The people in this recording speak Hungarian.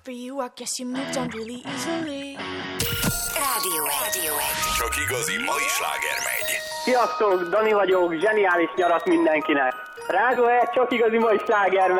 for you, I guess you moved on really easily. Rádió 1. Csak igazi mai sláger megy. Sziasztok, Dani vagyok, zseniális nyarat mindenkinek. Rádió 1, csak igazi mai sláger megy.